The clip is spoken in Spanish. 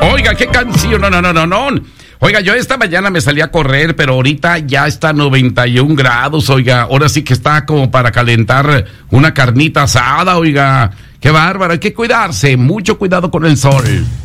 Oiga, qué canción, no. Oiga, yo esta mañana me salí a correr, pero ahorita ya está a 91 grados, oiga. Ahora sí que está como para calentar una carnita asada, oiga. Qué bárbaro, hay que cuidarse, mucho cuidado con el sol.